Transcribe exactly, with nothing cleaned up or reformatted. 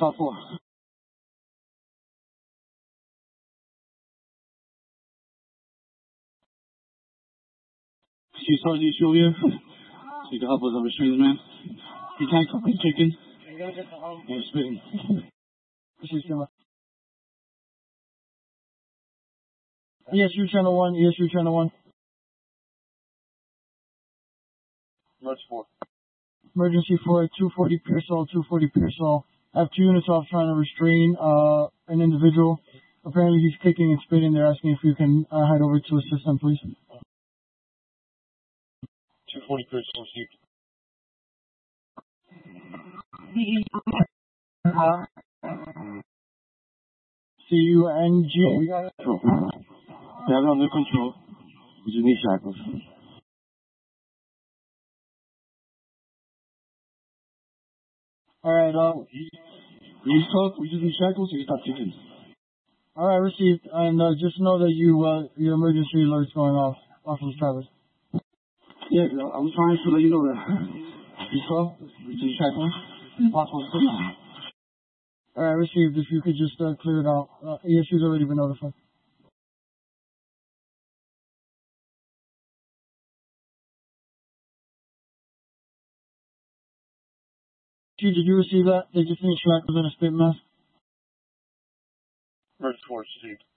Top four. She saw the issue here. So you can help us on restraints, man. He can't come and chicken. And spitting. She's gonna. E S U channel one, E S U channel one. Emergency four. Emergency four, two forty Pearsall, two forty Pearsall. I have two units off trying to restrain uh, an individual. Apparently he's kicking and spitting. They're asking if you can uh, head over to assist them, please. two forty Pearsall received. C U N G. We got it. They have it under control. We just need shackles. Alright, uh, he's tough. We just need shackles so he stop kicking. Alright, received. And uh, just know that you, uh, your emergency alert's going off, Officer Travis. Yeah, I was trying to let you know that. He's tough. We just need shackles. Possible to Alright, received. If you could just uh, clear it out. Uh, E S U's already been notified. Did you receive that? They just need shackles and a spit mask. Emergency four received.